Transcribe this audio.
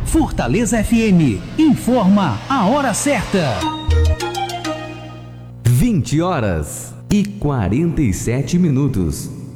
Fortaleza FM informa a hora certa. 20 horas e 47 minutos.